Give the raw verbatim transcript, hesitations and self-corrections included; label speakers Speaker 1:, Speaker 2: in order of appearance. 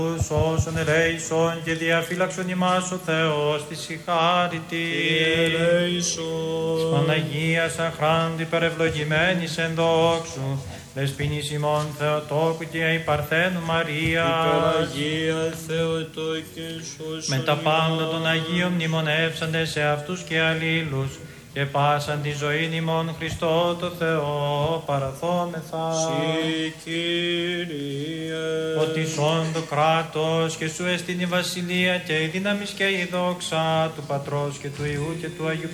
Speaker 1: Όσων ελέησον και διαφύλαξον ημάς ο Θεός της συγχάρητη. Της Παναγίας αχράντη υπερευλογημένης εν δόξου, δεσποινής ημών Θεοτόκου και η Παρθένου Μαρίας,
Speaker 2: Υπεραγία Θεοτόκε σώσον
Speaker 1: με τα πάντα των
Speaker 2: ημάς.
Speaker 1: Αγίων μνημονεύσαντε σε αυτούς και αλλήλους, και πάσαν τη ζωή ημών Χριστό το Θεό παραθόμεθα.
Speaker 2: Συ, Κύριε,
Speaker 1: Ότι σών το κράτος και σου εστίν η βασιλεία και η δύναμις και η δόξα του Πατρός και του Υιού και του Αγίου